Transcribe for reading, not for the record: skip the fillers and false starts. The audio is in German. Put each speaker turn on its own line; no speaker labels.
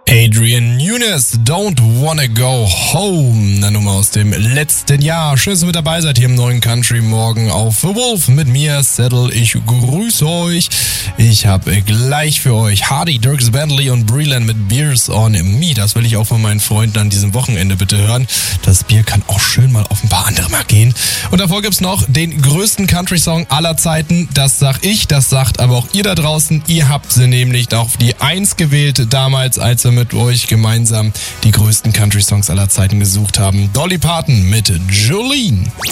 Adrian Nunes, Don't Wanna Go Home. Eine Nummer aus dem letzten Jahr. Schön, dass ihr mit dabei seid hier im neuen Country Morgen auf The Wolf. Mit mir, Settle. Ich grüße euch. Ich habe gleich für euch Hardy, Dierks Bentley und Breland mit Beers on Me. Das will ich auch von meinen Freunden an diesem Wochenende bitte hören. Das Bier kann auch schön mal auf ein paar andere mal gehen. Und davor gibt's noch den größten Country-Song aller Zeiten. Das sag ich, das sagt aber auch ihr da draußen. Ihr habt sie nämlich auf die 1 gewählt damals, als wir mit euch gemeinsam die größten Country-Songs aller Zeiten gesucht haben. Dolly Parton mit Jolene.